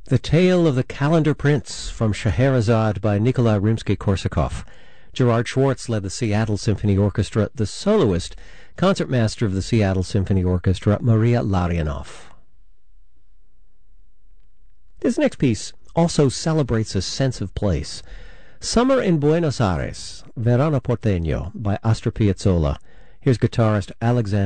The Tale of the Calendar Prince from Scheherazade by Nikolai Rimsky-Korsakov. Gerard Schwartz led the Seattle Symphony Orchestra. The soloist, concertmaster of the Seattle Symphony Orchestra, Maria Larionov. This next piece also celebrates a sense of place. Summer in Buenos Aires, Verano Porteño by Astor Piazzolla. Here's guitarist Alexander